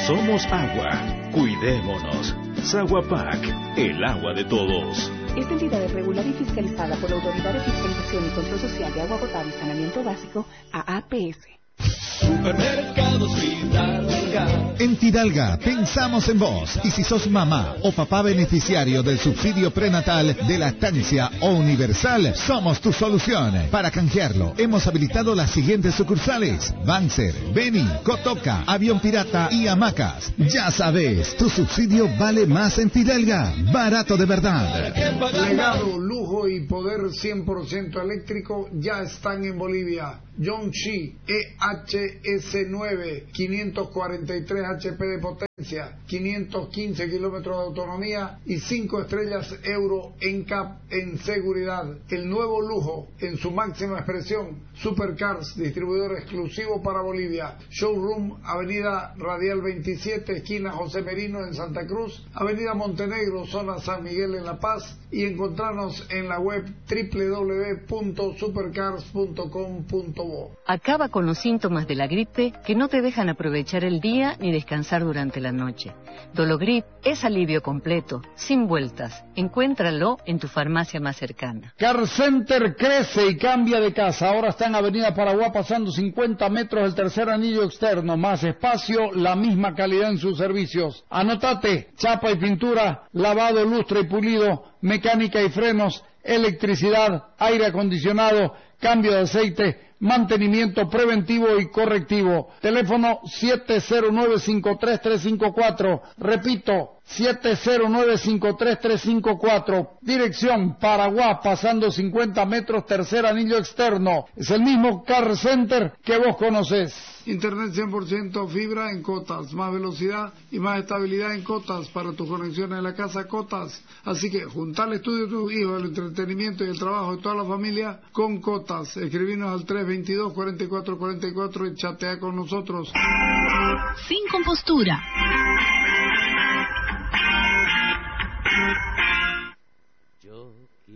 Somos agua. Cuidémonos. Saguapac, el agua de todos. Esta entidad es regulada y fiscalizada por la Autoridad de Fiscalización y Control Social de Agua Potable y Saneamiento Básico, AAPS. Supermercados Fidalga. En Fidalga pensamos en vos, y si sos mamá o papá beneficiario del subsidio prenatal de lactancia o universal, somos tu solución. Para canjearlo, hemos habilitado las siguientes sucursales: Banzer, Beni, Cotoca, Avión Pirata y Hamacas. Ya sabes, tu subsidio vale más en Fidalga, barato de verdad. Legado, lujo y poder 100% eléctrico ya están en Bolivia. Yongshi EHS9, 543 HP de potencia, 515 kilómetros de autonomía y 5 estrellas Euro NCAP en seguridad. El nuevo lujo en su máxima expresión. Supercars, distribuidor exclusivo para Bolivia. Showroom, Avenida Radial 27, esquina José Merino en Santa Cruz, Avenida Montenegro, zona San Miguel en La Paz, y encontrarnos en la web www.supercars.com.bo. Acaba con los síntomas de la gripe que no te dejan aprovechar el día ni descansar durante la noche. Dologrip es alivio completo, sin vueltas. Encuéntralo en tu farmacia más cercana. Car Center crece y cambia de casa. Ahora está en Avenida Paraguay, pasando 50 metros del tercer anillo externo. Más espacio, la misma calidad en sus servicios. Anotate: chapa y pintura, lavado, lustre y pulido, mecánica y frenos, electricidad, aire acondicionado, cambio de aceite, mantenimiento preventivo y correctivo. Teléfono 709-53354. Repito, 709-53354. Dirección Paraguay, pasando 50 metros, tercer anillo externo. Es el mismo Car Center que vos conocés. Internet 100% fibra en Cotas, más velocidad y más estabilidad en Cotas para tus conexiones en la casa. Cotas. Así que juntar el estudio de tus hijos, el entretenimiento y el trabajo de toda la familia con Cotas. Escribinos al 322-4444 y chatea con nosotros. Sin compostura.